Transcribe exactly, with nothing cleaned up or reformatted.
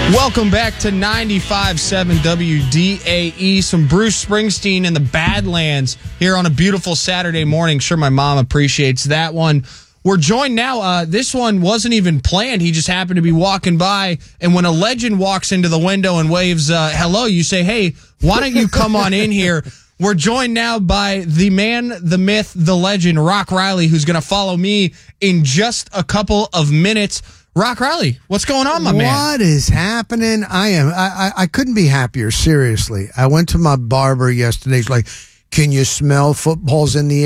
Welcome back to ninety-five point seven W D A E. Some Bruce Springsteen in the Badlands here on a beautiful Saturday morning. Sure, my mom appreciates that one. We're joined now. Uh, this one wasn't even planned. He just happened to be walking by, and when a legend walks into the window and waves uh, hello, you say, hey, why don't you come on in here? We're joined now by the man, the myth, the legend, Rock Riley, who's going to follow me in just a couple of minutes. Rock Riley, what's going on, my what man? What is happening? I am. I, I I couldn't be happier. Seriously, I went to my barber yesterday. He's like, "Can you smell footballs in the air?"